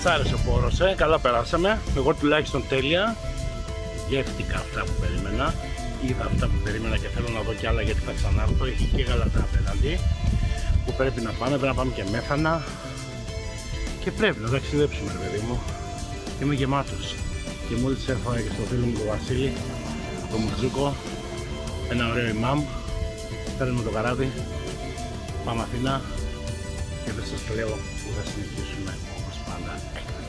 άρεσε ο χώρος, καλά περάσαμε. Εγώ τουλάχιστον τέλεια. Γεύτηκα αυτά που περίμενα. Είδα αυτά που περίμενα και θέλω να δω κι άλλα γιατί θα ξανάρθω. Έχει και Γαλατά απέναντι που πρέπει να πάμε. Πρέπει να πάμε και Μέθανα. Και πρέπει να ταξιδέψουμε, ρε παιδί μου. Είμαι γεμάτος. Και μόλις έρθω και στο φίλο μου τον Βασίλη, το Μουτζούκο, ένα ωραίο ημάμ. Παίρνουμε το καράβι. Πάμε Αθήνα. Και δεν σας λέω που θα συνεχίσουμε όπως πάντα.